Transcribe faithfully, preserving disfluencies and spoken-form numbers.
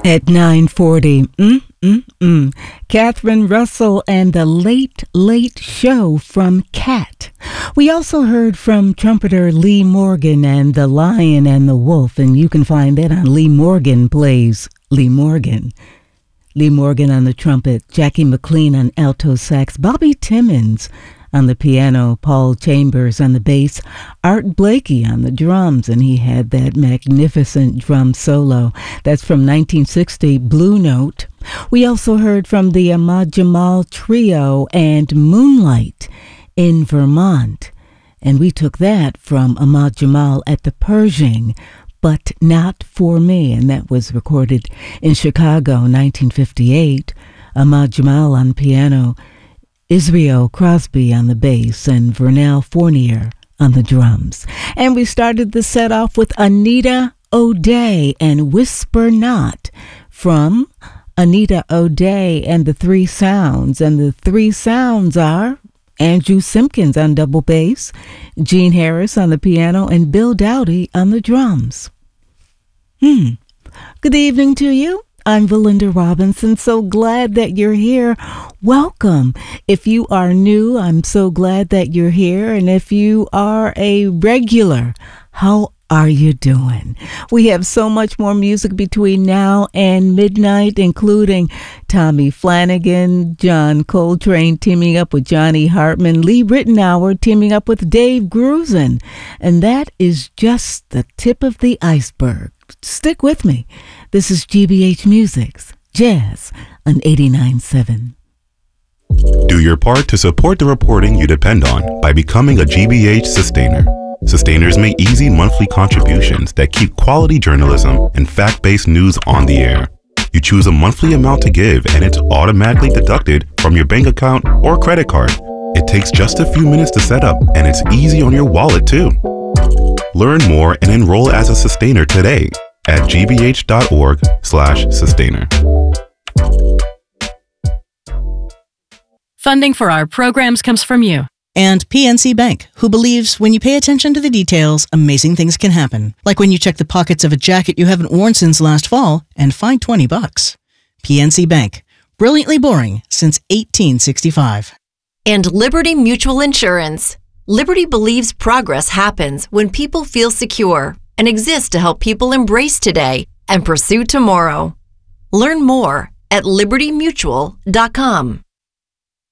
At nine forty, mm, mm, mm, Catherine Russell and the Late Late Show from Cat. We also heard from trumpeter Lee Morgan and The Lion and the Wolf, and you can find that on Lee Morgan Plays Lee Morgan. Lee Morgan on the trumpet, Jackie McLean on alto sax, Bobby Timmons on the piano, Paul Chambers on the bass, Art Blakey on the drums, and he had that magnificent drum solo. That's from nineteen sixty, Blue Note. We also heard from the Ahmad Jamal Trio and Moonlight in Vermont, and we took that from Ahmad Jamal at the Pershing, But Not For Me, and that was recorded in Chicago, nineteen fifty-eight. Ahmad Jamal on piano, Israel Crosby on the bass, and Vernell Fournier on the drums. And we started the set off with Anita O'Day and Whisper Not from Anita O'Day and the Three Sounds. And the Three Sounds are Andrew Simpkins on double bass, Gene Harris on the piano, and Bill Dowdy on the drums. Hmm. Good evening to you. I'm Valinda Robinson. So glad that you're here. Welcome. If you are new, I'm so glad that you're here. And if you are a regular, how are you doing? We have so much more music between now and midnight, including Tommy Flanagan, John Coltrane teaming up with Johnny Hartman, Lee Ritenour teaming up with Dave Grusin. And that is just the tip of the iceberg. Stick with me. This is G B H Music's Jazz on eighty-nine point seven. Do your part to support the reporting you depend on by becoming a G B H sustainer. Sustainers make easy monthly contributions that keep quality journalism and fact-based news on the air. You choose a monthly amount to give and it's automatically deducted from your bank account or credit card. It takes just a few minutes to set up and it's easy on your wallet too. Learn more and enroll as a sustainer today at gbh.org slash sustainer. Funding for our programs comes from you. And P N C Bank, who believes when you pay attention to the details, amazing things can happen. Like when you check the pockets of a jacket you haven't worn since last fall and find twenty bucks. P N C Bank, brilliantly boring since eighteen sixty-five. And Liberty Mutual Insurance. Liberty believes progress happens when people feel secure and exists to help people embrace today and pursue tomorrow. Learn more at liberty mutual dot com.